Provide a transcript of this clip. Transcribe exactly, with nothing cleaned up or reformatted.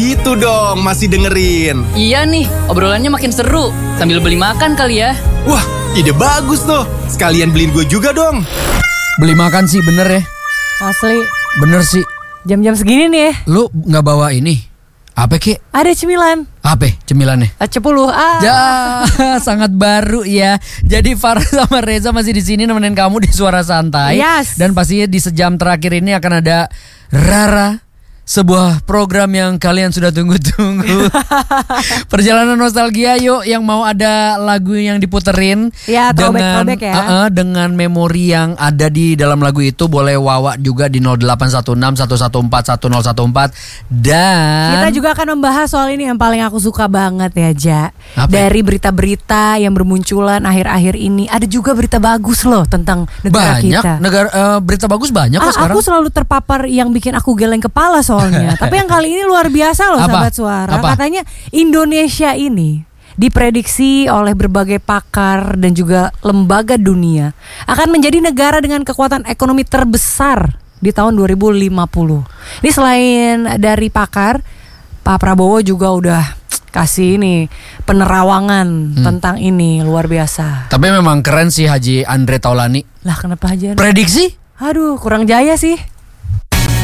gitu dong, masih dengerin. Iya nih, obrolannya makin seru. Sambil beli makan kali ya. Wah, ide bagus tuh. Sekalian beliin gue juga dong. Beli makan sih bener ya. Asli. Bener sih. Jam-jam segini nih ya. Lu gak bawa ini? Apa Ki? Ada cemilan. Apa cemilannya? Cepuluh. Ah. Ya, sangat baru ya. Jadi Farah sama Reza masih di sini nemenin kamu di Suara Santai. Yes. Dan pastinya di sejam terakhir ini akan ada Rara, sebuah program yang kalian sudah tunggu-tunggu. Perjalanan nostalgia yuk, yang mau ada lagu yang diputerin Ya, dengan throwback-throwback ya. uh, uh, dengan memori yang ada di dalam lagu itu. Boleh wawa juga di nol delapan satu enam satu satu empat satu nol satu empat. Dan Kita juga akan membahas soal ini yang paling aku suka banget ya, Ja. Apa? Dari berita-berita yang bermunculan akhir-akhir ini, ada juga berita bagus loh tentang negara banyak kita. negara uh, berita bagus banyak kok Ah, sekarang. aku selalu terpapar yang bikin aku geleng kepala soalnya. Tapi yang kali ini luar biasa loh, Apa? sahabat Suara. Apa? Katanya Indonesia ini diprediksi oleh berbagai pakar dan juga lembaga dunia akan menjadi negara dengan kekuatan ekonomi terbesar di tahun dua ribu lima puluh. Ini selain dari pakar, Pak Prabowo juga udah kasih ini penerawangan Hmm. tentang ini, luar biasa. Tapi memang keren sih Haji Andre Taulani. Lah kenapa aja? Prediksi? Aduh, kurang jaya sih.